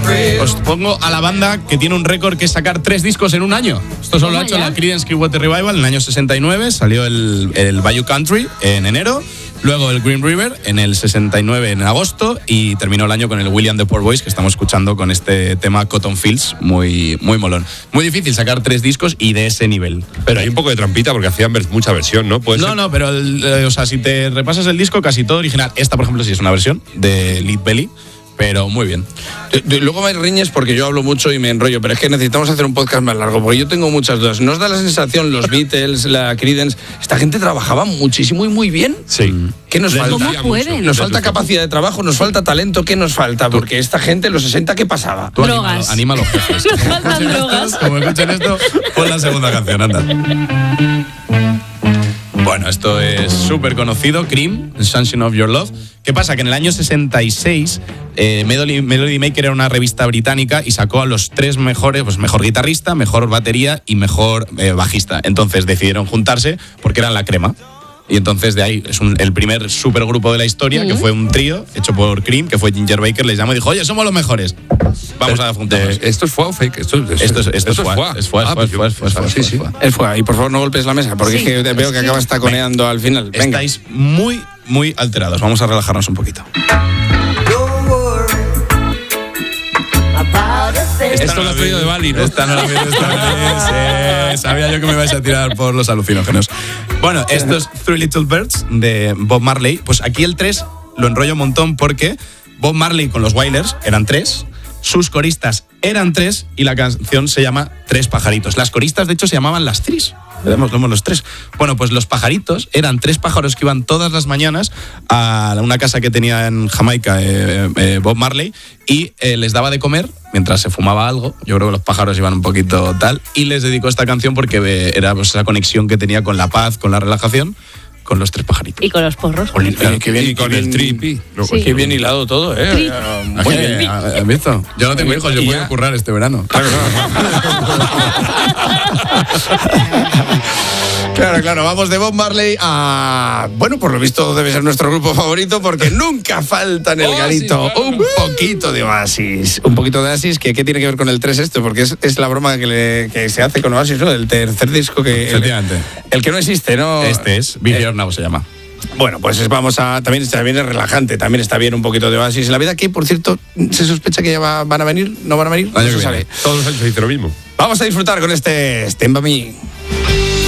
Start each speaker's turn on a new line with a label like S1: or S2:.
S1: Os pongo a la banda que tiene un récord, que es sacar 3 discos en un año. Esto solo lo ha hecho la Creedence Clearwater Revival en el año 69. Salió el Bayou Country en enero. Luego el Green River en el 69 en agosto, y terminó el año con el William the Poor Boys, que estamos escuchando con este tema Cotton Fields, muy molón. Muy difícil sacar 3 discos y de ese nivel.
S2: Pero hay un poco de trampita porque hacían mucha versión, ¿no?
S1: No, pero o sea, si te repasas el disco, casi todo original. Esta, por ejemplo, sí es una versión de Lead Belly, pero muy bien.
S3: Luego me riñes porque yo hablo mucho y me enrollo, pero es que necesitamos hacer un podcast más largo, porque yo tengo muchas dudas. ¿Nos da la sensación, los Beatles, la Creedence, esta gente trabajaba muchísimo y muy bien?
S2: Sí.
S3: ¿Qué nos falta?
S4: ¿Cómo pueden?
S3: ¿Nos falta capacidad de trabajo? ¿Nos falta talento? ¿Qué nos falta? Porque esta gente en los 60, ¿qué pasaba?
S4: Drogas.
S1: Anima a los jefes.
S4: Nos faltan drogas.
S1: Como escuchen esto, pon la segunda canción, anda. Bueno, esto es súper conocido, Cream, Sunshine of Your Love. ¿Qué pasa? Que en el año 66 Melody Maker era una revista británica y sacó a los 3 mejores, pues mejor guitarrista, mejor batería y mejor bajista. Entonces decidieron juntarse porque eran la crema. Y entonces de ahí es el primer supergrupo de la historia, que fue un trío hecho por Cream, que fue Ginger Baker, les llamó y dijo: oye, somos los mejores. Vamos a juntarnos.
S2: ¿Esto es FUA o fake? Esto
S1: es FUA. Es FUA.
S3: Y por favor no golpes la mesa, porque es que veo que acabas taconeando al final. Venga.
S1: Estáis muy, muy alterados. Vamos a relajarnos un poquito.
S2: Esto lo has traído de Bali, ¿no?
S1: Esta no la traído de Bali. Sabía yo que me ibais a tirar por los alucinógenos. Bueno, esto es Three Little Birds de Bob Marley. Pues aquí el 3 lo enrollo un montón porque Bob Marley con los Wailers eran 3, sus coristas eran 3 y la canción se llama 3 pajaritos. Las coristas, de hecho, se llamaban las Tris. Vemos los 3. Bueno, pues los pajaritos eran 3 pájaros que iban todas las mañanas a una casa que tenía en Jamaica Bob Marley, y les daba de comer mientras se fumaba algo. Yo creo que los pájaros iban un poquito tal, y les dedicó esta canción porque era pues esa conexión que tenía con la paz, con la relajación, con los 3 pajaritos.
S4: Y con los porros.
S2: Y con el tripi.
S4: Sí.
S3: Qué bien hilado todo, ¿eh?
S1: Muy bien. ¿Has visto? Yo no tengo hijos, yo puedo currar este verano.
S3: Claro, vamos de Bob Marley a... Bueno, por lo visto debe ser nuestro grupo favorito, porque nunca falta en el garito un poquito de Oasis. Un poquito de Oasis, que ¿qué tiene que ver con el 3 esto? Porque es la broma que se hace con Oasis, ¿no? El tercer disco que...
S1: Efectivamente.
S3: El que no existe, ¿no?
S1: Este es Be Here Now, se llama.
S3: Bueno, pues vamos a... También está bien, es relajante, también está bien un poquito de Oasis en la vida, que por cierto, se sospecha que ya van a venir, ¿no van a venir? No se sabe.
S2: Todos los años se dice lo mismo.
S3: Vamos a disfrutar con este Stand By Me.